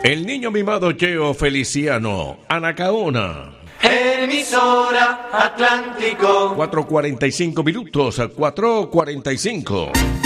El niño mimado Cheo Feliciano, Anacaona. Emisora Atlántico. 4:45 minutos, 4:45.